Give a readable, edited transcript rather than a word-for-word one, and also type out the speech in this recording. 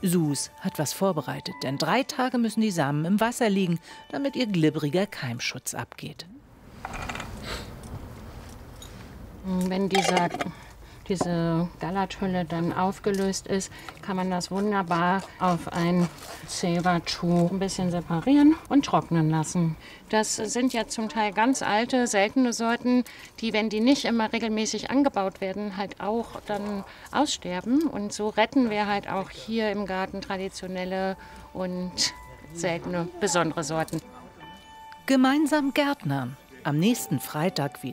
Sus hat was vorbereitet, denn 3 Tage müssen die Samen im Wasser liegen, damit ihr glibberiger Keimschutz abgeht. Wenn diese Gallerthülle dann aufgelöst ist, kann man das wunderbar auf ein Silbertuch ein bisschen separieren und trocknen lassen. Das sind ja zum Teil ganz alte, seltene Sorten, die, wenn die nicht immer regelmäßig angebaut werden, halt auch dann aussterben. Und so retten wir halt auch hier im Garten traditionelle und seltene, besondere Sorten. Gemeinsam Gärtnern. Am nächsten Freitag wieder.